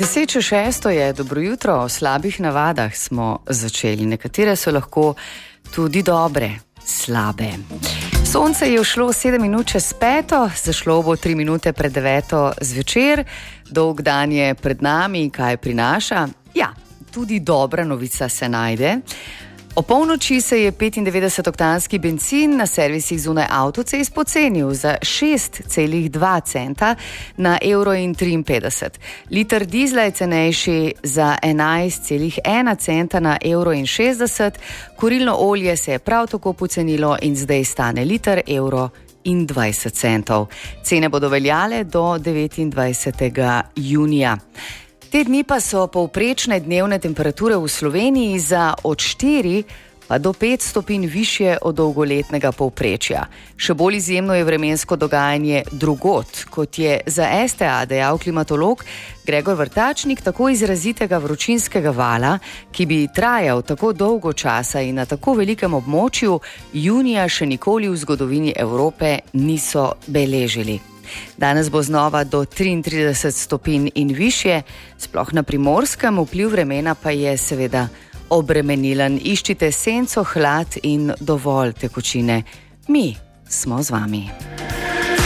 10:06 je, dobro jutro, o slabih navadah smo začeli. Nekatere so lahko tudi dobre, slabe. Sonce je ušlo 7 minut čez 5, zašlo bo 3 minute pred 9 zvečer. Dolg dan je pred nami, kaj prinaša? Ja, tudi dobra novica se najde. O polnoči se je 95-oktanski bencin na servisih zunaj avtocest pocenil za 6,2 centa na €1,53. Liter dizla je cenejši za 11,1 centa na €1,60. Kurilno olje se je prav tako pocenilo in zdaj stane liter €1,20. Cene bodo veljale do 29. junija. Te dni pa so povprečne dnevne temperature v Sloveniji za od 4 pa do 5 stopinj višje od dolgoletnega povprečja. Še bolj izjemno je vremensko dogajanje drugod, kot je za STA dejal klimatolog Gregor Vrtačnik. Tako izrazitega vročinskega vala, ki bi trajal tako dolgo časa in na tako velikem območju, junija še nikoli v zgodovini Evrope niso beležili. Danes bo znova do 33 stopinj in višje, sploh na Primorskem, vpliv vremena pa je seveda obremenilen. Iščite senco, hlad in dovolj tekočine. Mi smo z vami.